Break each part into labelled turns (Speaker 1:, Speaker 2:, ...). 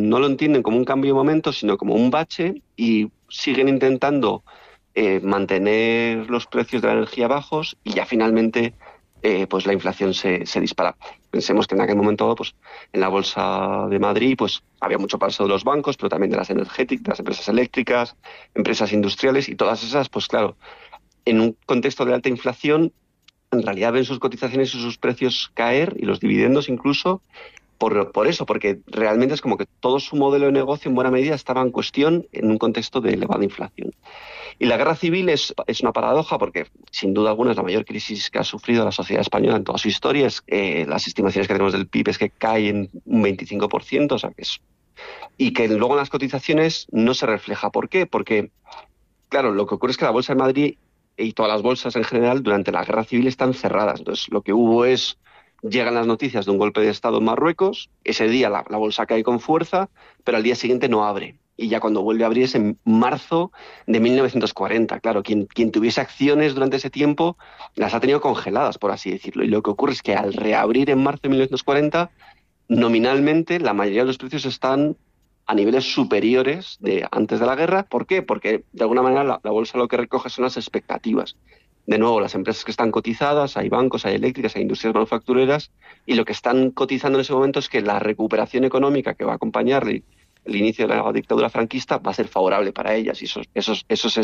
Speaker 1: no lo entienden como un cambio de momento, sino como un bache, y siguen intentando mantener los precios de la energía bajos, y ya finalmente pues la inflación se dispara. Pensemos que en aquel momento, pues en la Bolsa de Madrid, pues había mucho paso de los bancos, pero también de las energéticas, de las empresas eléctricas, empresas industriales, y todas esas, pues claro, en un contexto de alta inflación, en realidad ven sus cotizaciones y sus precios caer, y los dividendos incluso, por eso, porque realmente es como que todo su modelo de negocio en buena medida estaba en cuestión en un contexto de elevada inflación. Y la guerra civil es una paradoja, porque sin duda alguna es la mayor crisis que ha sufrido la sociedad española en toda su historia. Las estimaciones que tenemos del PIB es que cae en un 25%, o sea que es... Y que luego en las cotizaciones no se refleja. ¿Por qué? Porque, claro, lo que ocurre es que la Bolsa de Madrid y todas las bolsas en general durante la guerra civil están cerradas. Entonces, lo que hubo es... Llegan las noticias de un golpe de Estado en Marruecos, ese día la bolsa cae con fuerza, pero al día siguiente no abre. Y ya cuando vuelve a abrir es en marzo de 1940. Claro, quien tuviese acciones durante ese tiempo las ha tenido congeladas, por así decirlo. Y lo que ocurre es que al reabrir en marzo de 1940, nominalmente la mayoría de los precios están a niveles superiores de antes de la guerra. ¿Por qué? Porque de alguna manera la bolsa lo que recoge son las expectativas. De nuevo, las empresas que están cotizadas, hay bancos, hay eléctricas, hay industrias manufactureras, y lo que están cotizando en ese momento es que la recuperación económica que va a acompañar el inicio de la dictadura franquista va a ser favorable para ellas, y eso es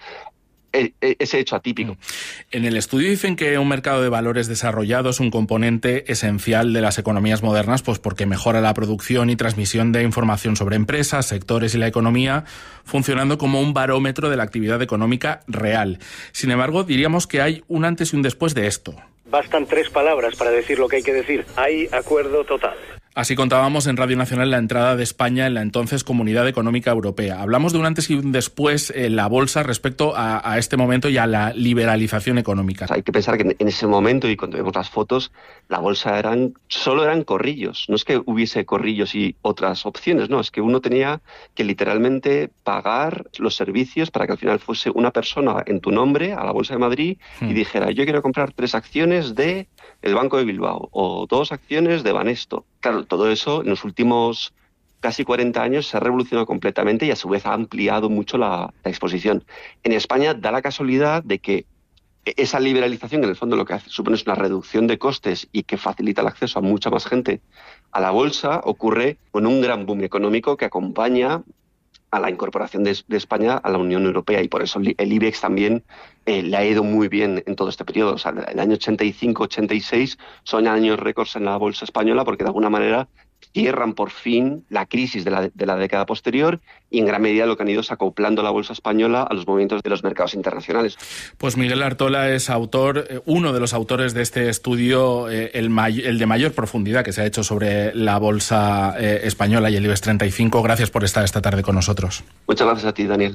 Speaker 1: ese hecho atípico.
Speaker 2: En el estudio dicen que un mercado de valores desarrollado es un componente esencial de las economías modernas, pues porque mejora la producción y transmisión de información sobre empresas, sectores y la economía, funcionando como un barómetro de la actividad económica real. Sin embargo, diríamos que hay un antes y un después de esto.
Speaker 3: Bastan 3 palabras para decir lo que hay que decir. Hay acuerdo total.
Speaker 2: Así contábamos en Radio Nacional la entrada de España en la entonces Comunidad Económica Europea. Hablamos de un antes y un después en la bolsa respecto a este momento y a la liberalización económica.
Speaker 1: Hay que pensar que en ese momento, y cuando vemos las fotos, la bolsa solo eran corrillos. No es que hubiese corrillos y otras opciones, no, es que uno tenía que literalmente pagar los servicios para que al final fuese una persona en tu nombre a la Bolsa de Madrid y dijera: yo quiero comprar 3 acciones de el Banco de Bilbao o 2 acciones de Banesto. Claro, todo eso en los últimos casi 40 años se ha revolucionado completamente y a su vez ha ampliado mucho la exposición. En España da la casualidad de que esa liberalización, en el fondo lo que supone es una reducción de costes y que facilita el acceso a mucha más gente a la bolsa, ocurre con un gran boom económico que acompaña a la incorporación de España a la Unión Europea, y por eso el IBEX también le ha ido muy bien en todo este periodo. O sea, el año 85-86 son años récords en la bolsa española, porque de alguna manera cierran por fin la crisis de la década posterior, y en gran medida lo que han ido es acoplando la bolsa española a los movimientos de los mercados internacionales.
Speaker 2: Pues Miguel Artola es uno de los autores de este estudio, el de mayor profundidad que se ha hecho sobre la bolsa española y el IBEX 35. Gracias por estar esta tarde con nosotros.
Speaker 1: Muchas gracias a ti, Daniel.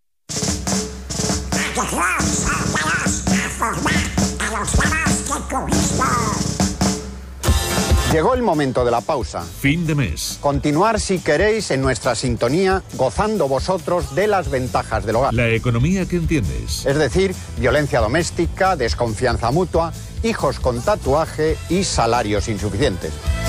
Speaker 4: Llegó el momento de la pausa.
Speaker 5: Fin de mes.
Speaker 4: Continuar, si queréis, en nuestra sintonía, gozando vosotros de las ventajas del hogar.
Speaker 5: La economía que entiendes.
Speaker 4: Es decir, violencia doméstica, desconfianza mutua, hijos con tatuaje y salarios insuficientes.